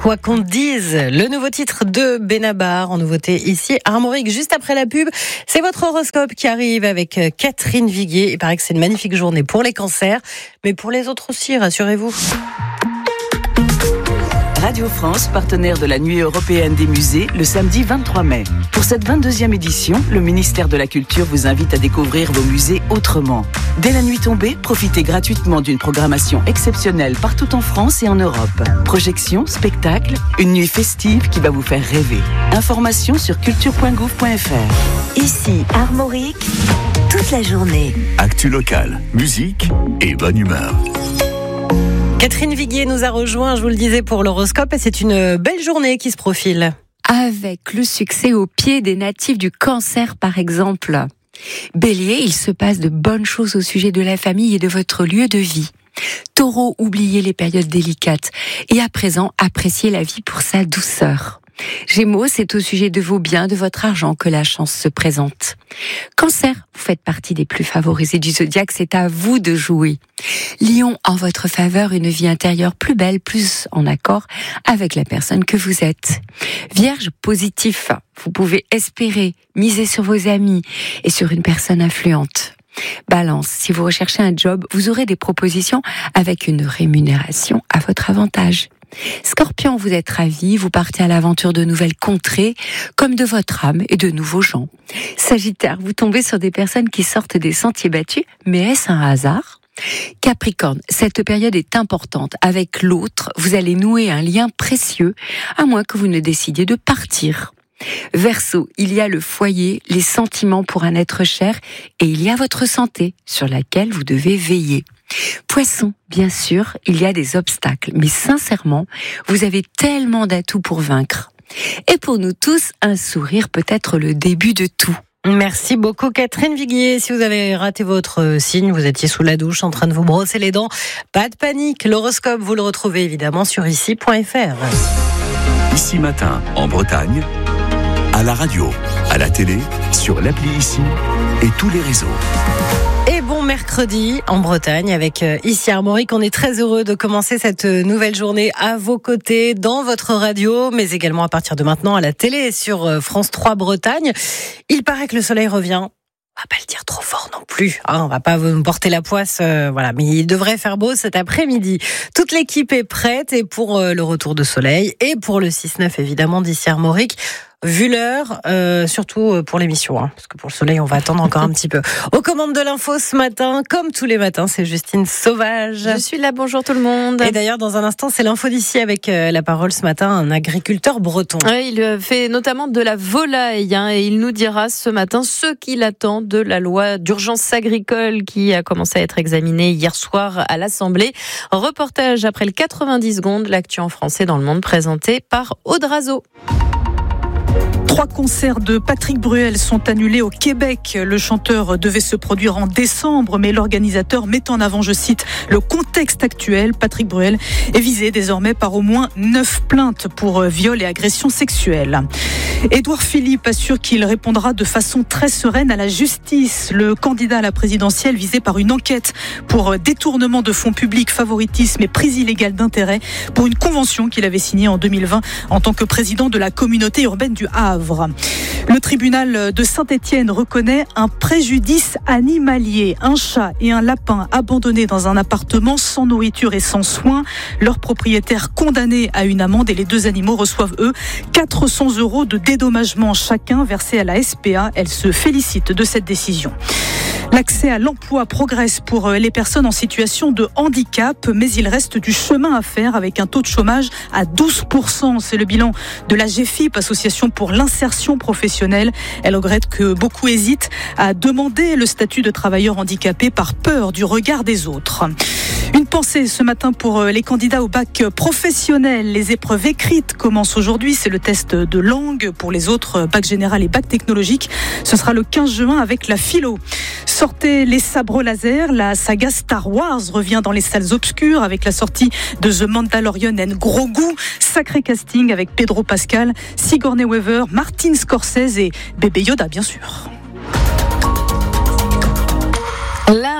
Quoi qu'on dise, le nouveau titre de Benabar en nouveauté ici à Armorique. Juste après la pub, c'est votre horoscope qui arrive avec Catherine Viguier. Il paraît que c'est une magnifique journée pour les cancers, mais pour les autres aussi, rassurez-vous. Radio France, partenaire de la Nuit européenne des musées, le samedi 23 mai. Pour cette 22e édition, le ministère de la Culture vous invite à découvrir vos musées autrement. Dès la nuit tombée, profitez gratuitement d'une programmation exceptionnelle partout en France et en Europe. Projections, spectacles, une nuit festive qui va vous faire rêver. Informations sur culture.gouv.fr. Ici, Armorique, toute la journée. Actu locale, musique et bonne humeur. Catherine Viguier nous a rejoint, je vous le disais, pour l'horoscope, et c'est une belle journée qui se profile. Avec le succès au pied des natifs du Cancer, par exemple. Bélier, il se passe de bonnes choses au sujet de la famille et de votre lieu de vie. Taureau, oubliez les périodes délicates et à présent, appréciez la vie pour sa douceur. Gémeaux, c'est au sujet de vos biens, de votre argent que la chance se présente. Cancer, vous faites partie des plus favorisés du zodiaque, c'est à vous de jouer. Lion, en votre faveur, une vie intérieure plus belle, plus en accord avec la personne que vous êtes. Vierge, positif, vous pouvez espérer, miser sur vos amis et sur une personne influente. Balance, si vous recherchez un job, vous aurez des propositions avec une rémunération à votre avantage. Scorpion, vous êtes ravi, vous partez à l'aventure de nouvelles contrées, comme de votre âme et de nouveaux gens. Sagittaire, vous tombez sur des personnes qui sortent des sentiers battus, mais est-ce un hasard ? Capricorne, cette période est importante. Avec l'autre, vous allez nouer un lien précieux, à moins que vous ne décidiez de partir. Verseau, il y a le foyer, les sentiments pour un être cher, et il y a votre santé, sur laquelle vous devez veiller. Poisson, bien sûr, il y a des obstacles, mais sincèrement, vous avez tellement d'atouts pour vaincre. Et pour nous tous, un sourire peut être le début de tout. Merci beaucoup Catherine Viguier. Si vous avez raté votre signe, vous étiez sous la douche en train de vous brosser les dents, pas de panique. L'horoscope, vous le retrouvez évidemment sur ici.fr. Ici Matin, en Bretagne, à la radio, à la télé, sur l'appli Ici et tous les réseaux. Et bon mercredi en Bretagne avec Ici Armorique. On est très heureux de commencer cette nouvelle journée à vos côtés dans votre radio, mais également à partir de maintenant à la télé sur France 3 Bretagne. Il paraît que le soleil revient. On va pas le dire trop fort non plus, on va pas vous porter la poisse, voilà. Mais il devrait faire beau cet après-midi. Toute l'équipe est prête et pour le retour de soleil et pour le 6-9 évidemment d'Ici Armorique. Vu l'heure, surtout pour l'émission, parce que pour le soleil, on va attendre encore un petit peu. Aux commandes de l'info ce matin, comme tous les matins, c'est Justine Sauvage. Je suis là, bonjour tout le monde. Et d'ailleurs, dans un instant, c'est l'info d'ici avec la parole ce matin, un agriculteur breton. Ouais, il fait notamment de la volaille, et il nous dira ce matin ce qu'il attend de la loi d'urgence agricole qui a commencé à être examinée hier soir à l'Assemblée. Reportage après le 90 secondes, l'actu en français dans le monde présenté par Aude Razo. 3 concerts de Patrick Bruel sont annulés au Québec. Le chanteur devait se produire en décembre, mais l'organisateur met en avant, je cite, le contexte actuel. Patrick Bruel est visé désormais par au moins 9 plaintes pour viol et agression sexuelle. Édouard Philippe assure qu'il répondra de façon très sereine à la justice. Le candidat à la présidentielle visé par une enquête pour détournement de fonds publics, favoritisme et prise illégale d'intérêt pour une convention qu'il avait signée en 2020 en tant que président de la communauté urbaine du Havre. Le tribunal de Saint-Étienne reconnaît un préjudice animalier. Un chat et un lapin abandonnés dans un appartement sans nourriture et sans soins. Leurs propriétaires condamnés à une amende et les 2 animaux reçoivent, eux, 400 € de dédommagement chacun versés à la SPA. Elle se félicite de cette décision. L'accès à l'emploi progresse pour les personnes en situation de handicap, mais il reste du chemin à faire avec un taux de chômage à 12%. C'est le bilan de la GEFIP, Association pour l'insertion professionnelle. Elle regrette que beaucoup hésitent à demander le statut de travailleur handicapé par peur du regard des autres. Une pensée ce matin pour les candidats au bac professionnel. Les épreuves écrites commencent aujourd'hui. C'est le test de langue. Pour les autres, bac général et bac technologique, ce sera le 15 juin avec la philo. Sortez les sabres laser. La saga Star Wars revient dans les salles obscures avec la sortie de The Mandalorian and Grogu. Sacré casting avec Pedro Pascal, Sigourney Weaver, Martin Scorsese et bébé Yoda, bien sûr. La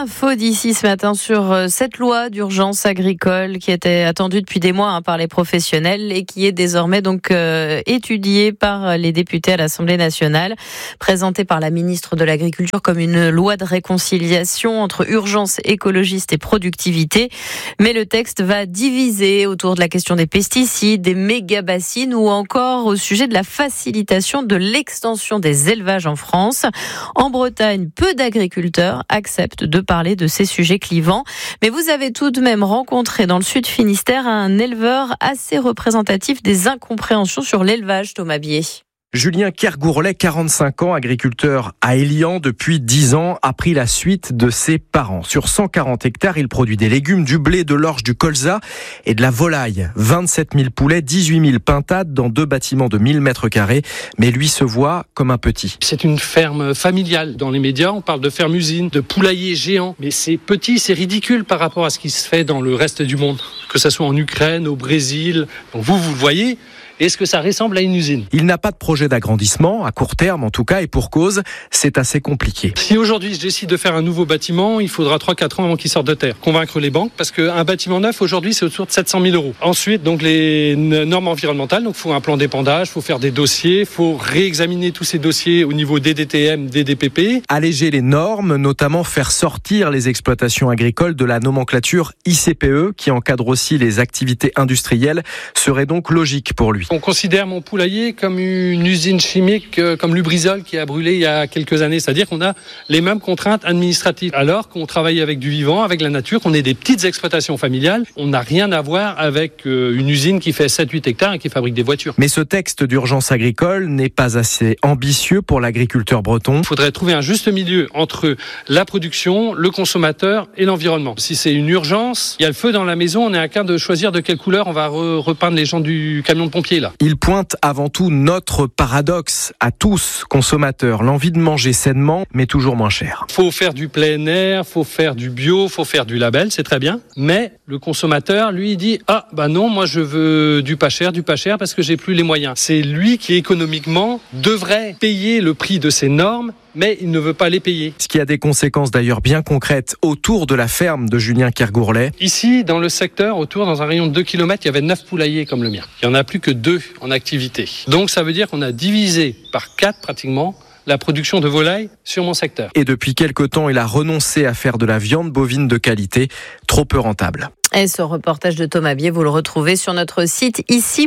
L'info d'ici ce matin sur cette loi d'urgence agricole qui était attendue depuis des mois par les professionnels et qui est désormais donc étudiée par les députés à l'Assemblée nationale, présentée par la ministre de l'Agriculture comme une loi de réconciliation entre urgence écologiste et productivité. Mais le texte va diviser autour de la question des pesticides, des méga-bassines ou encore au sujet de la facilitation de l'extension des élevages en France. En Bretagne, peu d'agriculteurs acceptent de parler de ces sujets clivants. Mais vous avez tout de même rencontré dans le Sud Finistère un éleveur assez représentatif des incompréhensions sur l'élevage, Thomas Bier. Julien Kergourlet, 45 ans, agriculteur à Élian depuis 10 ans, a pris la suite de ses parents. Sur 140 hectares, il produit des légumes, du blé, de l'orge, du colza et de la volaille. 27 000 poulets, 18 000 pintades dans 2 bâtiments de 1000 mètres carrés. Mais lui se voit comme un petit. C'est une ferme familiale. Dans les médias, on parle de ferme-usine, de poulailler géant. Mais c'est petit, c'est ridicule par rapport à ce qui se fait dans le reste du monde. Que ce soit en Ukraine, au Brésil. Donc vous le voyez. Est-ce que ça ressemble à une usine ? Il n'a pas de projet d'agrandissement, à court terme en tout cas, et pour cause, c'est assez compliqué. Si aujourd'hui je décide de faire un nouveau bâtiment, il faudra 3-4 ans avant qu'il sorte de terre. Convaincre les banques, parce qu'un bâtiment neuf aujourd'hui c'est autour de 700 000 €. Ensuite, donc les normes environnementales, donc il faut un plan d'épandage, il faut faire des dossiers, il faut réexaminer tous ces dossiers au niveau des DTM, des DPP. Alléger les normes, notamment faire sortir les exploitations agricoles de la nomenclature ICPE, qui encadre aussi les activités industrielles, serait donc logique pour lui. On considère mon poulailler comme une usine chimique, comme Lubrizol qui a brûlé il y a quelques années. C'est-à-dire qu'on a les mêmes contraintes administratives. Alors qu'on travaille avec du vivant, avec la nature, qu'on est des petites exploitations familiales, on n'a rien à voir avec une usine qui fait 7-8 hectares et qui fabrique des voitures. Mais ce texte d'urgence agricole n'est pas assez ambitieux pour l'agriculteur breton. Il faudrait trouver un juste milieu entre la production, le consommateur et l'environnement. Si c'est une urgence, il y a le feu dans la maison, on est à quart de choisir de quelle couleur on va repeindre les gens du camion de pompier. Il pointe avant tout notre paradoxe à tous, consommateurs, l'envie de manger sainement, mais toujours moins cher. Faut faire du plein air, faut faire du bio, faut faire du label, c'est très bien. Mais le consommateur, lui, il dit « Ah, bah non, moi je veux du pas cher parce que j'ai plus les moyens. » C'est lui qui, économiquement, devrait payer le prix de ces normes, mais il ne veut pas les payer. Ce qui a des conséquences d'ailleurs bien concrètes autour de la ferme de Julien Kergourlet. Ici, dans le secteur, autour, dans un rayon de 2 km, il y avait 9 poulaillers comme le mien. Il n'y en a plus que 2 en activité. Donc ça veut dire qu'on a divisé par 4 pratiquement la production de volailles sur mon secteur. Et depuis quelque temps, il a renoncé à faire de la viande bovine de qualité, trop peu rentable. Et ce reportage de Thomas Bier, vous le retrouvez sur notre site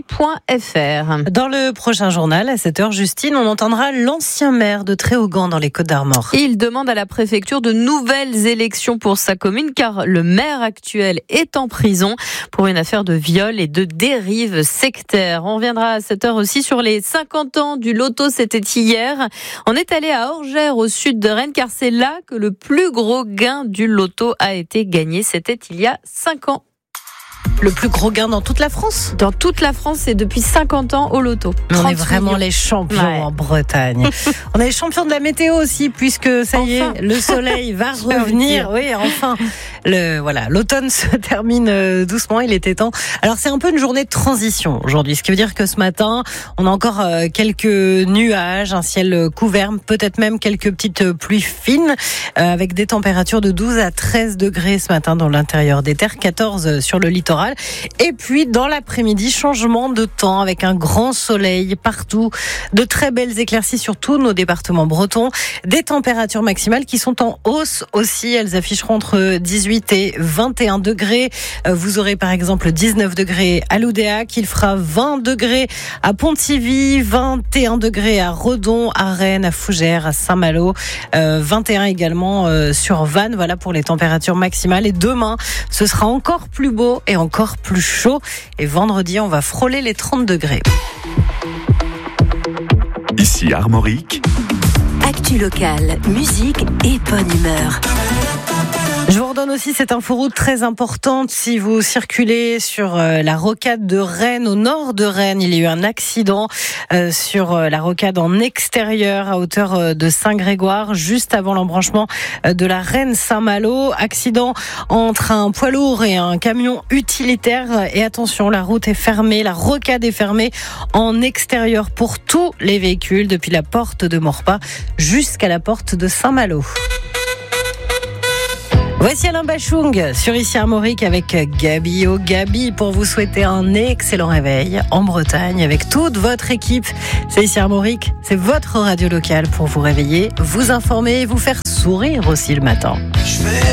ici.fr. Dans le prochain journal, à 7h, Justine, on entendra l'ancien maire de Tréhaugan dans les Côtes-d'Armor. Il demande à la préfecture de nouvelles élections pour sa commune car le maire actuel est en prison pour une affaire de viol et de dérive sectaire. On reviendra à 7h aussi sur les 50 ans du loto, c'était hier. On est allé à Orgères au sud de Rennes car c'est là que le plus gros gain du loto a été gagné. C'était il y a 5 ans. Le plus gros gain dans toute la France ? Dans toute la France, c'est depuis 50 ans au loto. On est vraiment les champions en Bretagne. On est les champions de la météo aussi, puisque ça y est, le soleil va revenir. Oui, enfin. L'automne se termine doucement, il était temps. Alors c'est un peu une journée de transition aujourd'hui, ce qui veut dire que ce matin, on a encore quelques nuages, un ciel couvert, peut-être même quelques petites pluies fines, avec des températures de 12 à 13 degrés ce matin dans l'intérieur des terres, 14 sur le littoral. Et puis dans l'après-midi, changement de temps avec un grand soleil partout, de très belles éclaircies sur tous nos départements bretons, des températures maximales qui sont en hausse aussi, elles afficheront entre 18 et 21 degrés. Vous aurez par exemple 19 degrés à Loudéac, il fera 20 degrés à Pontivy, 21 degrés à Redon, à Rennes, à Fougères, à Saint-Malo, 21 également sur Vannes, voilà pour les températures maximales. Et demain, ce sera encore plus beau et encore plus chaud. Et vendredi, on va frôler les 30 degrés. Ici Armorique. Actu locale, musique et bonne humeur. Je vous redonne aussi cette inforoute très importante. Si vous circulez sur la rocade de Rennes, au nord de Rennes, il y a eu un accident sur la rocade en extérieur à hauteur de Saint-Grégoire, juste avant l'embranchement de la Rennes-Saint-Malo. Accident entre un poids lourd et un camion utilitaire. Et attention, la route est fermée, la rocade est fermée en extérieur pour tous les véhicules, depuis la porte de Maurepas jusqu'à la porte de Saint-Malo. Voici Alain Bachung sur Ici Armorique avec Gabi Gabi pour vous souhaiter un excellent réveil en Bretagne avec toute votre équipe. C'est Ici Armorique, c'est votre radio locale pour vous réveiller, vous informer et vous faire sourire aussi le matin.